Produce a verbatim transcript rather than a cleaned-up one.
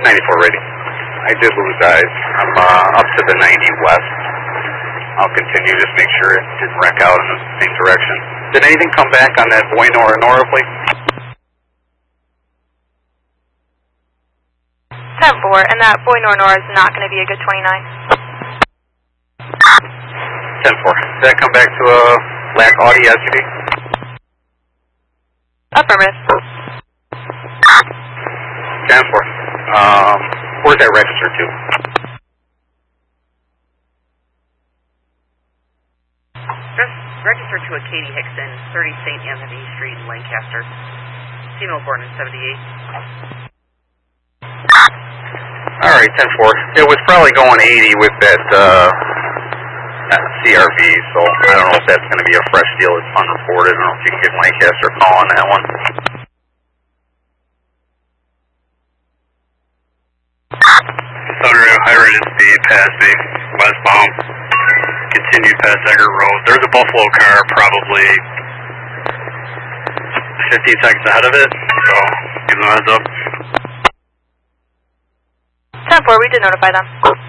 ninety-four ready. I did lose eyes. I'm uh, up to the ninety west. I'll continue, just make sure it didn't wreck out in the same direction. Did anything come back on that Boy Nora Nora, please? ten four, and that Boy Nora Nora is not going to be a good twenty-nine. ten four. Did that come back to a black Audi S U V? Affirmative. ten four. Um, where's that registered to? Registered to a Katie Hickson, thirty Saint Anthony Street, Lancaster. Female born in seventy-eight. Alright, ten four. It was probably going eighty with that, uh, that C R V, so I don't know if that's going to be a fresh deal. It's unreported. I don't know if you can get Lancaster a call on that one. Southern high rated speed past me, westbound. Continue past Eggert Road. There's a Buffalo car probably fifteen seconds ahead of it, so give them a heads up. ten four, we did notify them.